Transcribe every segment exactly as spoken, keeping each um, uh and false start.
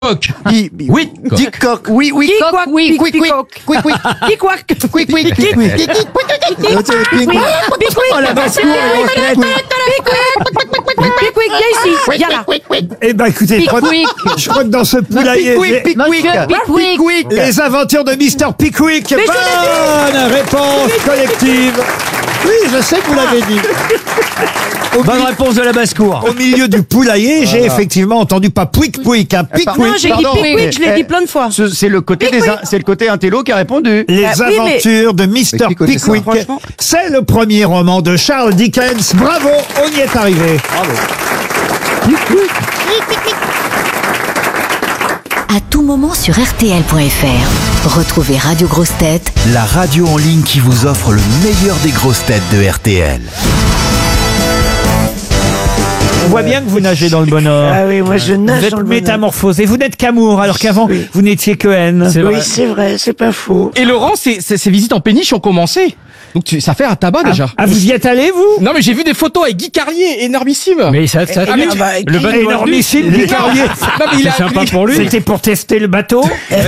Oui, oui, Dick-Cock. Oui, oui, Quick, oui, quick, quick, quick, quick, quick, quick, quick, quick, quick, Oh, la basse-cour, quick, quick, viens ici, viens là. Eh ben écoutez, je crois, je crois que dans ce poulailler, Pickwick, j'ai- Pickwick. Pickwick. les aventures de Mister Pickwick. Mais je Bonne réponse collective. Oui, je sais que vous l'avez dit. Au, Bonne mi- réponse de la basse-cour. au milieu du poulailler, j'ai effectivement entendu pas pouic pouic, hein, Non, Pickwick. j'ai dit Pardon, pick, mais- pick, je l'ai dit plein de fois. Ce- C'est le côté des, in- c'est le côté intello qui a répondu. Les Ah, oui, mais- aventures de Mister Mais qui connaît ça, Pickwick. franchement C'est le premier roman de Charles Dickens. Bravo, on y est arrivé. À tout moment sur R T L point F R. Retrouvez Radio Grosses Têtes La radio en ligne qui vous offre le meilleur des grosses têtes de R T L. On voit bien que vous nagez dans le bonheur. Ah oui, moi je Vous nage êtes dans le bonheur. métamorphosé. Vous n'êtes qu'amour, alors qu'avant, Oui. vous n'étiez que haine. Oui, c'est vrai, c'est pas faux. Et Laurent, ses, ses, ses visites en péniche ont commencé. Donc tu, ça fait un tabac déjà. Ah, vous y êtes allé, vous? Non mais j'ai vu des photos avec Guy Carlier, énormissime. Mais ça, ça Ah, mais Ah tu- bah, le qui- bateau Énormissime, Guy Carlier. Non mais il a c'est sympa pour lui. C'était pour tester le bateau.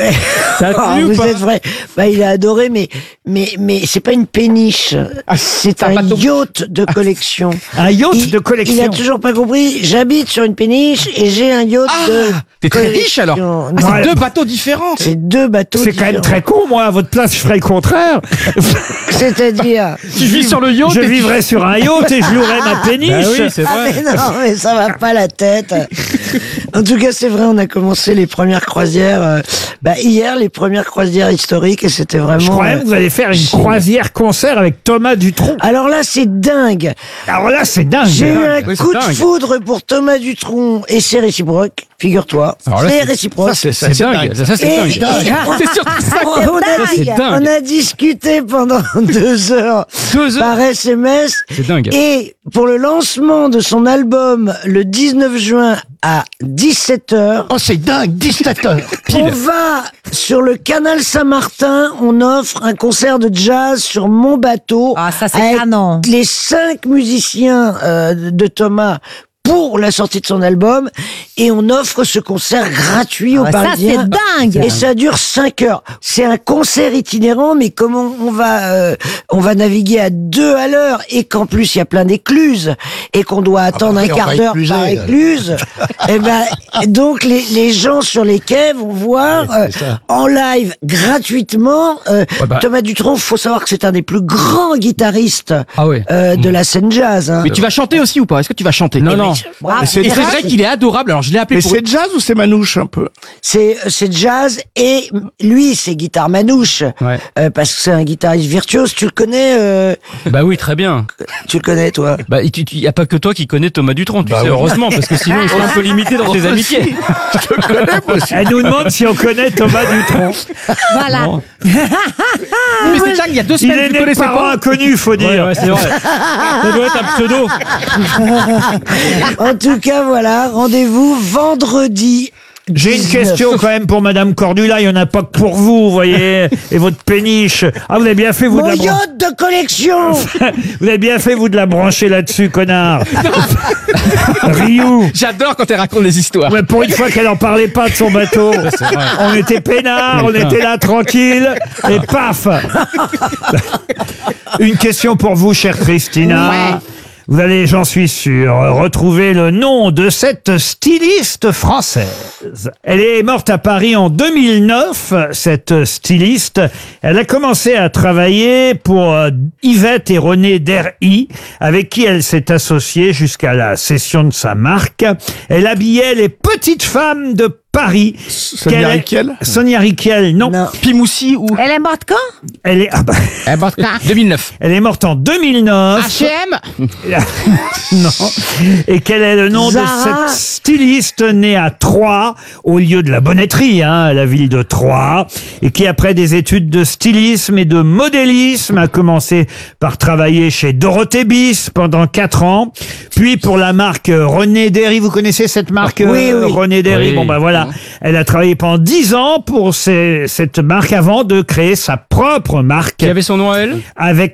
Ça a Ah, tenu ou vous pas êtes vrai. Bah, il a adoré, mais, mais, mais c'est pas une péniche. C'est un un bateau. yacht de collection. Un yacht Il- de collection. Il a toujours pas compris. J'habite sur une péniche et j'ai un yacht de T'es très riche alors. collection. Ah, Non, c'est Ouais. deux bateaux différents. c'est deux bateaux C'est quand même différents. très con, moi, à votre place, je ferais le contraire. C'est-à-dire. Tu vis sur le yacht. Je et tu- vivrais sur un yacht et je louerais ma péniche. Bah oui, c'est Ah vrai. mais non, mais ça va pas la tête. En tout cas, c'est vrai, on a commencé les premières croisières euh, bah, hier, les premières croisières historiques, et c'était vraiment. Je crois même que vous allez faire une croisière-concert avec Thomas Dutronc. Alors là, c'est dingue. Alors là, c'est dingue. J'ai eu un Oui, c'est coup de dingue. foudre pour Thomas Dutronc et c'est réciproque. Figure-toi, Alors là, c'est c'est- réciproque. C'est c'est dingue. Ça, ça, c'est Et- dingue. C'est surtout ça. on, on a, c'est dingue. on a discuté pendant deux heures Deux heures. par S M S. C'est dingue. Et pour le lancement de son album le dix-neuf juin à dix-sept heures, Oh, c'est dingue, dix-sept heures. on va sur le canal Saint-Martin, on offre un concert de jazz sur mon bateau. Ah, ça, c'est avec canon. les cinq musiciens euh, de Thomas pour la sortie de son album, et on offre ce concert gratuit aux Ah, ça, Parisiens. c'est dingue. Et ça dure cinq heures. C'est un concert itinérant, mais comme on, on va, euh, on va naviguer à deux à l'heure, et qu'en plus il y a plein d'écluses, et qu'on doit attendre bah oui, un on quart va d'heure écluser, par là. écluse, et ben, donc les, les gens sur les quais vont voir euh, en live gratuitement euh, bah. Thomas Dutronc. Faut savoir que c'est un des plus grands guitaristes Ah ouais. euh, de la scène jazz. Hein. Mais tu vas chanter aussi ou pas? Est-ce que tu vas chanter? Non, non. Bravo. Et c'est vrai qu'il est adorable. Alors je l'ai appelé Mais pour. c'est jazz ou c'est manouche un peu? C'est c'est jazz, et lui c'est guitare manouche, Ouais. euh, parce que c'est un guitariste virtuose. Tu le connais, euh, Bah oui, très bien. tu le connais toi. Bah, il n'y a pas que toi qui connais Thomas Dutronc, tu Bah sais, oui. heureusement, parce que sinon il serait un peu limité dans tes amitiés. Elle nous demande si on connaît Thomas Dutronc. Voilà. Mais c'est dingue. Il y a deux Il semaines est tu né de connaissais parents pas. inconnus, faut dire. Ouais, ouais, c'est vrai. Ça doit être un pseudo. En tout cas, voilà, rendez-vous vendredi. J'ai une dix-neuf. question quand même pour Madame Cordula. Il n'y en a pas que pour vous, vous voyez, et votre péniche. Ah, vous avez bien fait, vous, de Mon la bran- yacht de collection. Vous avez bien fait, vous, de la brancher là-dessus, connard. Ryu. J'adore quand elle raconte des histoires. Ouais, pour une fois qu'elle en parlait pas de son bateau. On était peinards, on était là tranquille, et paf. Une question pour vous, chère Christina. Vous allez, j'en suis sûr, retrouver le nom de cette styliste française. Elle est morte à Paris en deux mille neuf, cette styliste. Elle a commencé à travailler pour euh, Yvette et René Derhy, avec qui elle s'est associée jusqu'à la cession de sa marque. Elle habillait les petites femmes de Paris. Sonia Qu'elle est- Rykiel Sonia Rykiel, non. Non. Pimoussi ou. Elle est morte quand? Elle est, ah bah, deux mille neuf. elle est morte en deux mille neuf. H et M. Non. Et quel est le nom de Zara. cette styliste née à Troyes, au lieu de la Bonnetterie, hein, la ville de Troyes, et qui, après des études de stylisme et de modélisme, a commencé par travailler chez Dorothée Bis pendant quatre ans, puis pour la marque René Derry. Vous connaissez cette marque? Oui, euh, oui. René Derry. Oui. Bon, ben voilà. Elle a travaillé pendant dix ans pour ces- cette marque avant de créer sa propre marque Qui avait son nom à elle? avec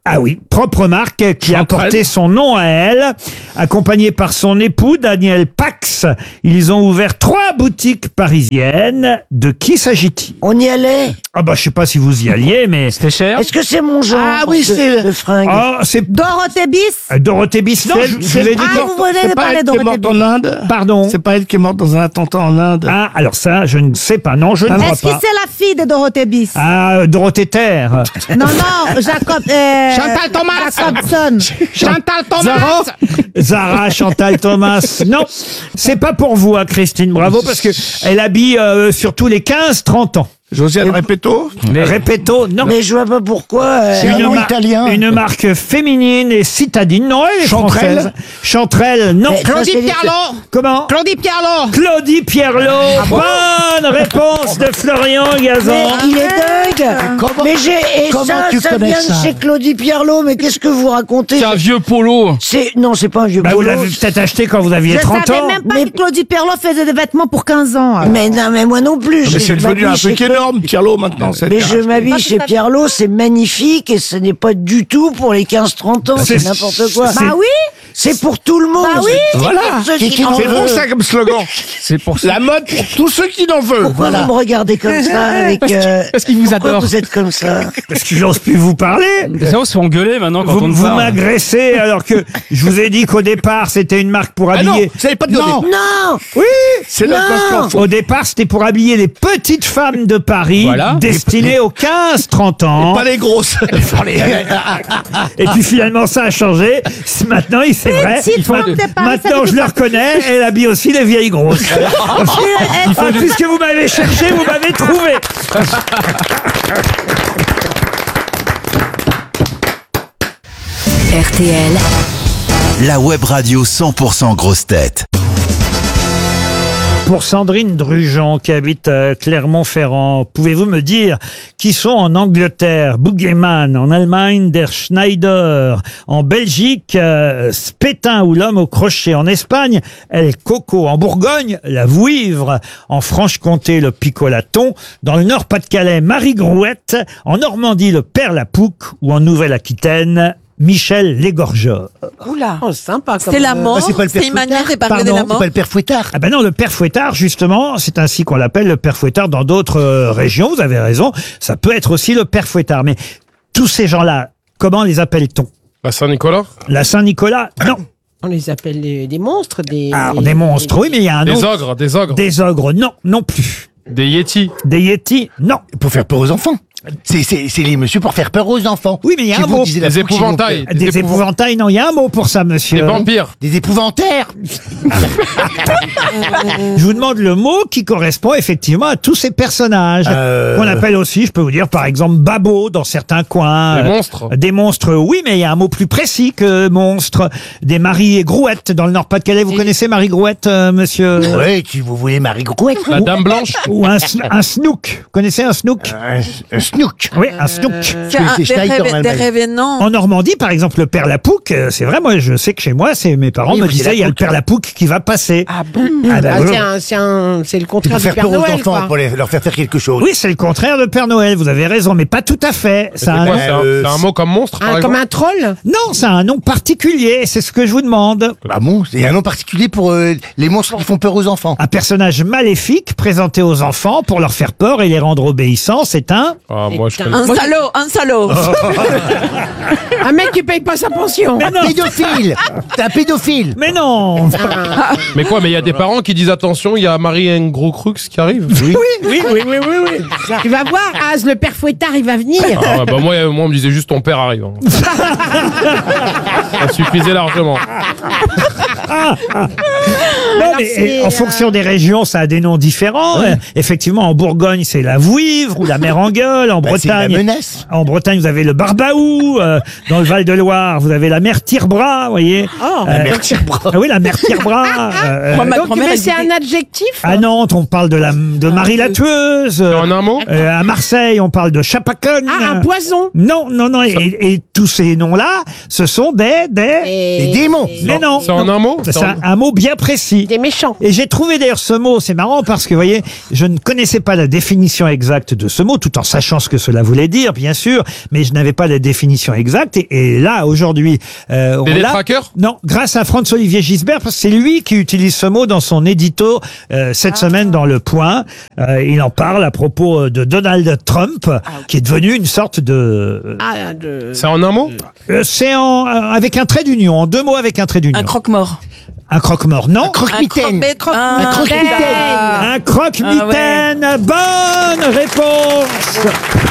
Ah oui, propre marque qui a Chantal. porté son nom à elle. Accompagnée par son époux, Daniel Pax, ils ont ouvert trois boutiques parisiennes. De qui s'agit-il? On y allait. Ah bah je sais pas si vous y alliez, mais... C'était cher. Est-ce que c'est mon genre Ah oui, de- c'est- de fringue? Oh, c'est Dorothée Bis. euh, Dorothée Bis. Non, je, je l'ai dit. Ah, vous venez de C'est pas parler elle de qui est Dorothée morte Bis. en Inde. Pardon. C'est pas elle qui est morte dans un attentat en Inde. Ah, alors ça, je ne sais pas. Non, je ne crois Est-ce que pas. c'est la fille de Dorothée Bis? Ah, euh, Dorothée Terre. Non, non, Jacob. Euh, Chantal Thomas. Jacobson. Chantal Thomas. Zara, Zara, Chantal Thomas. Non, c'est pas pour vous, hein, Christine. Bravo, parce que elle habille euh, surtout les quinze trente ans. Josiane Repetto. Répéto, non. Mais je vois pas pourquoi. euh, C'est un nom mar- italien. Une marque féminine et citadine. Non, elle est Chanterelle. française. Chanterelle, non. Mais ça, Claudie c'est- Pierlot. Comment? Claudie Pierlot. Claudie Pierlot. Bonne réponse de Florian Mais Gazan. il est dingue. Comment- Mais j'ai et comment ça, tu ça connais vient ça de chez Claudie Pierlot. Mais qu'est-ce que vous racontez? C'est un vieux polo. C'est non, c'est pas un vieux Bah, vous polo. l'avez peut-être acheté quand vous aviez Je trente savais ans. même pas Mais- que Claudie Pierlot faisait des vêtements pour quinze ans. alors. Mais non, mais moi non plus. Mais je c'est devenu un m'habille truc chez- énorme, Pierlot, maintenant. c'est- Mais je m'habille Pas chez tout à fait. Pierlot, c'est magnifique et ce n'est pas du tout pour les quinze trente ans, c'est c'est- n'importe quoi. c'est- Bah oui. C'est pour tout le monde. Bah oui. Voilà. Ceux qui C'est en bon veulent. ça comme slogan. C'est pour ça. La mode pour tous ceux qui en veulent. Pourquoi vous me regardez comme ça avec euh, parce qu'il vous pourquoi adore. vous êtes comme ça? Parce que j'ose plus vous parler. Ça, on se fait engueuler maintenant quand Vous, on nous vous parle. m'agressez alors que je vous ai dit qu'au départ c'était une marque pour Ah non, habiller. vous savez pas de Non. Non. Oui. C'est Non. notre Au départ c'était pour habiller les petites femmes de Paris Voilà. destinées aux quinze trente ans. Pas les grosses. Et puis finalement ça a changé. C'est- Maintenant il c'est vrai. Petites femmes de Paris, ça Maintenant veut je tout le ça. reconnais. Elle habille aussi les vieilles grosses. Ah, puisque vous m'avez cherché, vous m'avez trouvé. R T L, La web radio cent pour cent grosse tête. Pour Sandrine Drujon, qui habite à Clermont-Ferrand, pouvez-vous me dire qui sont en Angleterre, Boogeyman, en Allemagne, Der Schneider, en Belgique, euh, Spétin ou l'homme au crochet, en Espagne, El Coco, en Bourgogne, la Vouivre, en Franche-Comté, le Picolaton, dans le Nord-Pas-de-Calais, Marie Grouette, en Normandie, le Père Lapouque, ou en Nouvelle-Aquitaine, Michel Légorgeur. Oula. Oh, sympa. C'est la mort. c'est pas le père C'est une Fouettard. manière de parler de Pardon, la c'est mort. Pas le père Fouettard. Ah ben non, le père Fouettard, justement, c'est ainsi qu'on l'appelle, le père Fouettard dans d'autres euh, régions, vous avez raison, ça peut être aussi le père Fouettard. Mais tous ces gens-là, comment les appelle-t-on? La Saint-Nicolas. La Saint-Nicolas? Non. On les appelle des, des monstres, des. Alors, des monstres, oui, mais il y a un Des autre. ogres, des ogres. Des ogres, non, non plus. Des yétis. Des yétis, non. Pour faire peur aux enfants. C'est, c'est, c'est les messieurs pour faire peur aux enfants. Oui, mais il y a Si un vous mot. disiez la Des fouque, s'il vous épouvantails. plaît. Des, Des épouvant- épouvantails, non, il y a un mot pour ça, monsieur. Des vampires. Des épouvantaires. Je vous demande le mot qui correspond effectivement à tous ces personnages. Euh. Qu'on appelle aussi, je peux vous dire, par exemple, Babot dans certains coins. Des Euh, monstres. Des monstres, oui, mais il y a un mot plus précis que monstre. Des Marie et Grouette dans le Nord-Pas-de-Calais. Vous connaissez Marie Grouette, euh, monsieur? Ouais, si vous voulez Marie Grouette. La dame blanche. Ou un, sn- un snook. Vous connaissez un snook? Un, un snook. Oui, un snook. C'est un- des Schneider, rêve- des révénements. En Normandie, par exemple, le père Lapouque, euh, c'est vrai, moi, je sais que chez moi, c'est mes parents Oui, me vous, c'est disaient, la il y a le côte. père Lapouque qui va passer. Ah bon Ah, bah, Ah, oui. c'est, un, c'est, un, c'est le C'est contraire pour du faire Père peur aux Noël, enfants, quoi. pour les- leur faire faire quelque chose. Oui, c'est le contraire de Père Noël, vous avez raison, mais pas tout à fait. C'est Ça a un quoi, nom- c'est un, euh, c'est un mot comme monstre, par Un, comme exemple un troll. Non, ça a un nom particulier, c'est ce que je vous demande. Ah bon, il y a un nom particulier pour euh, les monstres qui font peur aux enfants. Un personnage maléfique présenté aux enfants pour leur faire peur et les rendre obéissants, c'est un... Ah, moi, je Putain. connais. salaud, un salaud. Un mec qui paye pas sa pension. Mais non, Pédophile. C'est un pédophile. mais non. Mais quoi, mais il y a des parents qui disent attention, il y a Marie et un gros crux qui arrive. Oui, oui, oui, oui, oui, oui. Tu vas voir, Az, le père Fouettard, il va venir. Ah, ouais, bah moi, euh, moi, on me disait juste ton père arrive. hein. Ça suffisait largement. Non, mais c'est, en euh, fonction des régions, ça a des noms différents. Euh, Effectivement, en Bourgogne, c'est la Vouivre ou la mer en gueule. En Bah, c'est la Bretagne, menace. en Bretagne, vous avez le Barbaou. Euh, dans le Val-de-Loire, vous avez la mer Tirebras, vous voyez. Oh, Euh, Mer Tirebras. Ah oui, la mer Tirebras. euh, Moi, ma donc, grand-mère, mais elle c'est disait- un adjectif. à Nantes, on parle de la de Marie la tueuse. En un mot Euh, à Marseille, on parle de Chapaconne. Ah, un poison. Non, non, non. Et, et tous ces noms-là, ce sont des des. Et- Des démons. Mais non. C'est en un mot C'est C'est en- un, un mot bien précis. Des méchants. Et j'ai trouvé d'ailleurs ce mot, c'est marrant parce que, vous voyez, je ne connaissais pas la définition exacte de ce mot, tout en sachant ce que cela voulait dire, bien sûr, mais je n'avais pas la définition exacte. Et, et là, aujourd'hui, euh, on Des l'a. traqueurs ? Non, grâce à Franz-Olivier Gisbert, parce que c'est lui qui utilise ce mot dans son édito euh, cette semaine dans Le Point. Euh, il en parle à propos de Donald Trump, qui est devenu une sorte de... Ah, de... C'est en un mot ? Euh, c'est en, euh, avec un trait d'union, en deux mots avec un trait d'union. Un croque-mort. Un croque-mort, non. Croque-mitaine. Un croque-mitaine. Un croque-mitaine. Bonne réponse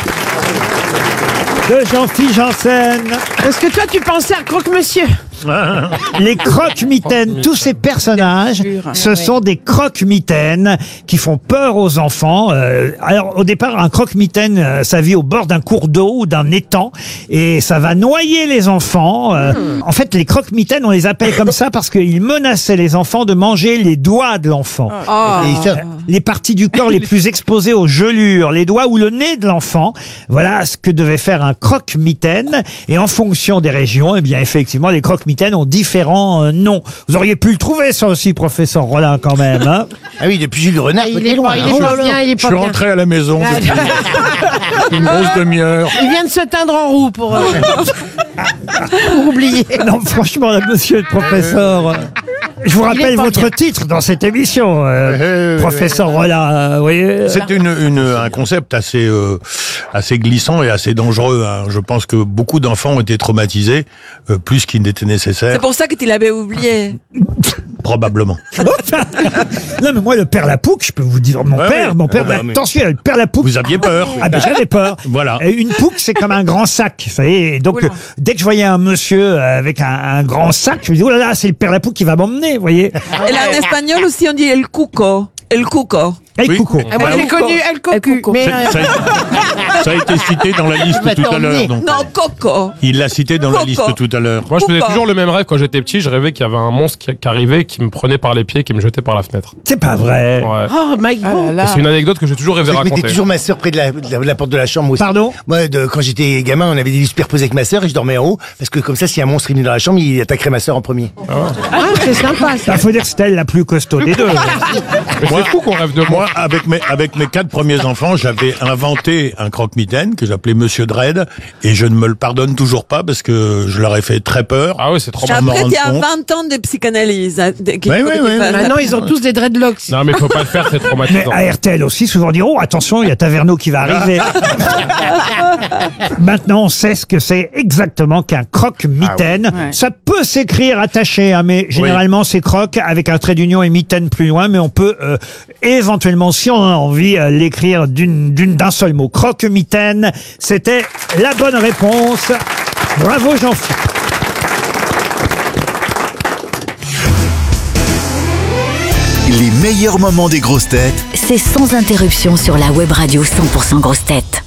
de Jean-Philippe Janssen. Est-ce que toi, tu pensais à croque-monsieur? Les croque-mitaines, tous ces personnages, ce sont des croque-mitaines qui font peur aux enfants. Euh, alors, au départ, un croque-mitaine, euh, ça vit au bord d'un cours d'eau ou d'un étang et ça va noyer les enfants. Euh, Hmm. En fait, les croque-mitaines, on les appelle comme ça parce qu'ils menaçaient les enfants de manger les doigts de l'enfant. Oh. Et ça- Les parties du corps les plus exposées aux gelures, les doigts ou le nez de l'enfant. Voilà ce que devait faire un croque-mitaine. Et en fonction des régions, eh bien, effectivement, les croque-mitaines ont différents euh, noms. Vous auriez pu le trouver, ça aussi, professeur Rollin, quand même, hein. Ah oui, depuis Jules Renard, Il côté est loin. pas, il hein. est pas bien, il est Je pas suis bien. rentré à la maison Ah, depuis une grosse demi-heure. Il vient de se teindre en roue pour, euh, pour oublier. Non, franchement, là, monsieur le professeur, euh, je vous Il rappelle est pas votre bien. titre dans cette émission, euh, Ouais, ouais, professeur Rollin, euh, vous voyez. C'est une, une, un concept assez, euh, assez glissant et assez dangereux. Hein. Je pense que beaucoup d'enfants ont été traumatisés, euh, plus qu'il n'était nécessaire, C'est pour ça que tu l'avais oublié. probablement. Non, mais moi, le père Lapouque, je peux vous dire, mon Ouais, père, ouais. mon père, Ah bah, bah, mais- attention, le père Lapouque. Vous aviez peur. Ah ben j'avais peur. Voilà. Et une pouque, c'est comme un grand sac, vous savez. Et donc, euh, dès que je voyais un monsieur euh, avec un, un grand sac, je me dis, oh là là, c'est le père Lapouque qui va m'emmener, vous voyez. Et là, en espagnol aussi, on dit el cuco. El cuco. Hey, Oui. coucou. Ah, moi, Bah, j'ai connu El Cocu. Mais, C'est- euh, ça, a, ça a été cité dans la liste va tout à l'heure. t'emmener. donc. Non, coco. Il l'a cité dans la Coco. liste tout à l'heure. Moi, je faisais Pourquoi toujours le même rêve quand j'étais petit. Je rêvais qu'il y avait un monstre qui, qui arrivait, qui me prenait par les pieds, qui me jetait par la fenêtre. C'est pas vrai. Ouais. oh, Mike Bond. Et c'est une anecdote que j'ai toujours rêvé Je mettais raconter. toujours ma sœur près de la, de la, de la porte de la chambre aussi. Pardon. Moi, de, quand j'étais gamin, on avait des lits superposés avec ma sœur et je dormais en haut parce que comme ça, si un monstre est venu dans la chambre, il attaquerait ma sœur en premier. Ah, c'est sympa, ça. Il faut dire que c'était elle la plus costaud des deux. Mais c'est fou qu'on rêve de moi. Moi, avec mes, avec mes quatre premiers enfants, j'avais inventé un croque-mitaine que j'appelais Monsieur Dredd et je ne me le pardonne toujours pas parce que je leur ai fait très peur. Ah oui, c'est trop Sans mal. m'en Après, rendre il y a compte. vingt ans de psychanalyse. hein, de- qu'il Ouais, faut ouais, que tu ouais, fasses. Maintenant, ils ont tous des dreadlocks. Non, mais faut pas le faire, c'est Mais traumatisant. à R T L aussi, souvent dire, oh, attention, il y a Taverneau qui va arriver. Maintenant, on sait ce que c'est exactement qu'un croque-mitaine. Ouais. Ça peut s'écrire attaché, hein, mais généralement, c'est croque avec un trait d'union et mitaine plus loin, mais on peut euh, éventuellement, si on a envie, euh, l'écrire d'une, d'une, d'un seul mot. Croque-mitaine, c'était la bonne réponse. Bravo, Jean-Philippe. Les meilleurs moments des grosses têtes C'est sans interruption sur la web radio cent pour cent grosses têtes.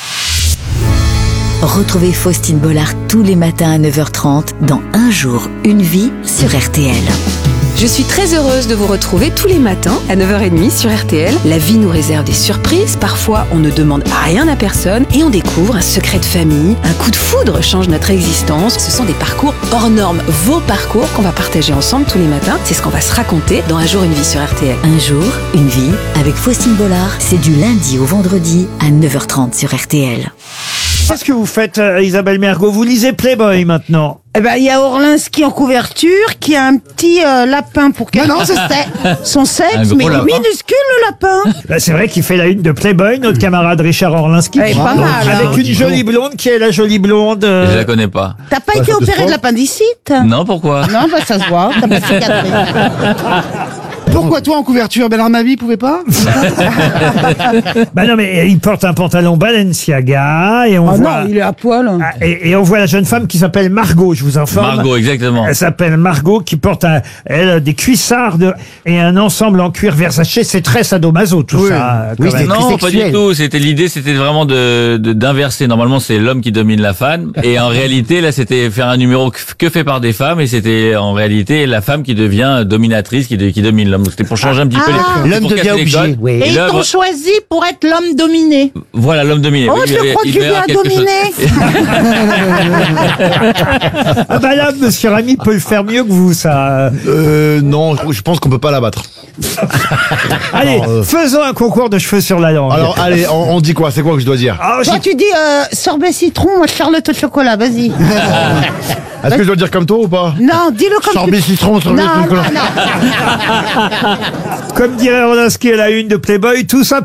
Retrouvez Faustine Bollard tous les matins à neuf heures trente dans Un jour, une vie sur R T L. Je suis très heureuse de vous retrouver tous les matins à neuf heures trente sur R T L. La vie nous réserve des surprises, parfois on ne demande rien à personne et on découvre un secret de famille, un coup de foudre change notre existence. Ce sont des parcours hors normes, vos parcours qu'on va partager ensemble tous les matins. C'est ce qu'on va se raconter dans Un jour, une vie sur R T L. Un jour, une vie avec Faustine Bollard, c'est du lundi au vendredi à neuf heures trente sur R T L. Qu'est-ce que vous faites, euh, Isabelle Mergo? Vous lisez Playboy maintenant? Eh ben, il y a Orlinski en couverture qui a un petit euh, lapin pour cacher son sexe, son sexe, mais lapin. minuscule le lapin. Là, c'est vrai qu'il fait la une de Playboy, notre camarade Richard Orlinski. Ouais, pas mal, Avec hein. une jolie blonde. Qui est la jolie blonde? euh, Je la connais pas. T'as pas été opéré de l'appendicite? Non, pourquoi? Non, bah ça se voit, t'as pas cicatrice. Pourquoi toi en couverture? Bernard Mabie pouvait pas? Bah non, mais il porte un pantalon Balenciaga et on Oh voit. non, il est à poil. Ah, Et, et on voit la jeune femme qui s'appelle Margot, je vous informe. Margot, exactement. Elle s'appelle Margot, qui porte un, elle, des cuissardes et un ensemble en cuir Versace. C'est très sadomaso, tout ça. quand même. non, pas du tout. C'était l'idée, c'était vraiment de de- d'inverser. Normalement, c'est l'homme qui domine la femme, et en réalité, là, c'était faire un numéro que, que fait par des femmes, et c'était en réalité la femme qui devient dominatrice, qui, de- qui domine l'homme. l'homme. C'était pour changer un petit peu Ah. les. L'homme pour devient casser les objet, codes. oui. Et ils l'œuvre- t'ont choisi pour être l'homme dominé. Voilà, l'homme dominé. Oh, Oui, je il devait- crois il que tu devait viens avoir quelque chose- Ah bah là, monsieur Rami peut le faire mieux que vous, ça. Euh, non, je- je pense qu'on peut pas l'abattre. Allez, Alors, euh, faisons un concours de cheveux sur la langue. Alors, allez, on, on dit quoi? C'est quoi que je dois dire? Ah, j'ai- Toi, tu dis euh, sorbet citron, moi Charlotte au chocolat, vas-y. Est-ce que je dois le dire comme toi ou pas? Non, dis-le comme Sorbet tu... citron, sorbet Non, chocolat. non, non. Comme dirait Rodaski à la une de Playboy, tout ça